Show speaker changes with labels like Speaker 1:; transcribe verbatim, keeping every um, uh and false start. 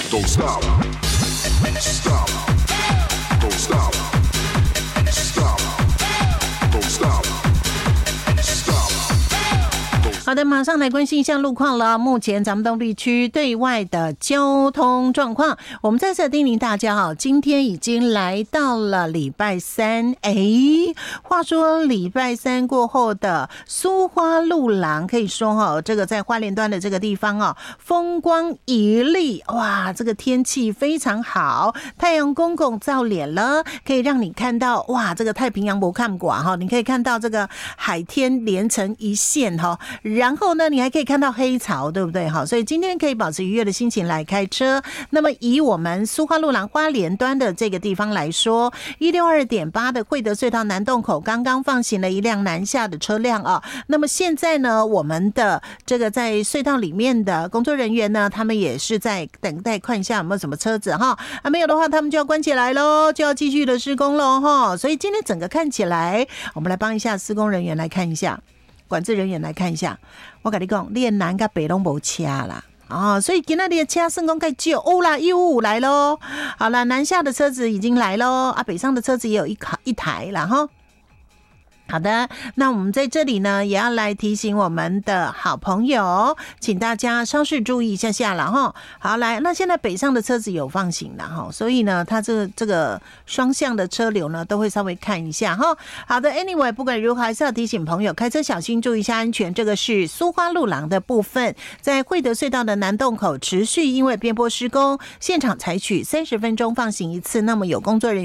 Speaker 1: Don't stop. Stop. Don't stop. Stop. Don't stop. Stop.
Speaker 2: 好的，马上来关心一下路况了。目前咱们东地区对外的交通状况，我们再次叮咛大家哈，今天已经来到了礼拜三。哎，话说礼拜三过后的苏花路廊，可以说哈，这个在花莲端的这个地方哦，风光旖丽，哇，这个天气非常好，太阳公公照脸了，可以让你看到哇，这个太平洋不看寡哈，你可以看到这个海天连成一线哈。然后呢，你还可以看到黑潮，对不对？好，所以今天可以保持愉悦的心情来开车。那么以我们苏花路廊花莲端的这个地方来说， 一六二点八 的惠德隧道南洞口刚刚放行了一辆南下的车辆啊。那么现在呢，我们的这个在隧道里面的工作人员呢，他们也是在等待看一下有没有什么车子哈。啊，没有的话，他们就要关起来咯，就要继续的施工咯哈。所以今天整个看起来，我们来帮一下施工人员来看一下。管制人员来看一下，我跟你讲，你的南跟北都没车啦。哦，所以今天的车算讲该少哦啦，有来咯。好了，南下的车子已经来咯，啊，北上的车子也有一一台啦哈。好的，那我们在这里呢，也要来提醒我们的好朋友，请大家稍事注意一下下了哈。好，来，那现在北上的车子有放行了哈，所以呢，它这个这个双向的车流呢，都会稍微看一下哈。好的 ，anyway， 不管如何，还是要提醒朋友开车小心，注意一下安全。这个是苏花路廊的部分，在惠德隧道的南洞口持续因为边坡施工，现场采取三十分钟放行一次，那么有工作人员